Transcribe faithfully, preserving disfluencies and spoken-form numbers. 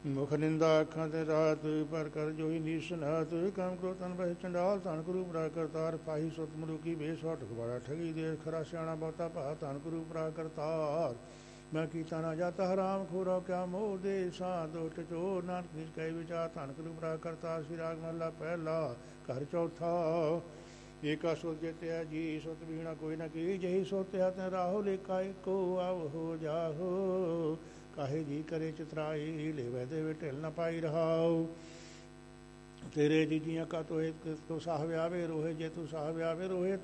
ਮੁਖ ਨਿੰਦਾ ਅੱਖਾਂ ਤੇ ਰਾਤ ਪਰ ਕਰ ਜੋਈ ਨੀਸਨਾਤ ਕੰਮ ਕਰੋ ਤਨ ਬਹਿ ਚੰਡਾਲ ਧਨ ਗੁਰੂ ਪਰਾ ਕਰਤਾਰ ਪਾਹੀ ਸੁਤ ਮਲੂਕੀ ਬੇਸ ਹਟ ਗਵਾੜਾ ਠਗੀ ਦੇ ਖਰਾ ਸਿਆਣਾ ਬਹੁਤਾ ਭਾ ਧਨ ਗੁਰੂ ਪਰਾ ਕਰਤਾਰ ਮੈਂ ਕੀਤਾ ਨਾ ਜਾਤਾ ਹਰਾਮ ਖੋਰਾ ਕਿਆ ਮੋਹ ਦੇ ਸਾਂ ਦੋਟ ਚੋ ਨਾਨਕ ਨਿਜ ਕੈ ਵਿਚਾਰ ਧਨ ਗੁਰੂ ਪਰਾ ਕਰਤਾਰ ਸ੍ਰੀ ਰਾਗ ਮਹਲਾ ਪਹਿਲਾ ਘਰ ਚੌਥਾ ਏਕਾ ਸੁਤ ਜਿਤਿਆ ਜੀ ਸੁਤ ਵੀਣਾ ਕੋਈ ਨਾ ਕੀ ਜਹੀ ਸੋਤਿਆ ਤੈ ਰਾਹੋ ਲੇਖਾ ਏਕੋ ਆਵ ਹੋ ਜਾਹੋ ਕਾਹੇ ਜੀ ਕਰੇ ਚਤਰਾਈ ਲੈਵੈ ਦੇਵੇ ਢਿਲ ਨਾ ਪਾਈ ਰਹਾਉ ਤੇਰੇ ਜੀਜੀਆਂ ਕਾ ਤੋਏ ਤੋ ਸਾਹਵੇ ਆਵੇ ਰੋਹੇ ਜੇ ਤੂੰ ਸਾਹਵੇ ਆਵੇ ਰੋਹੇ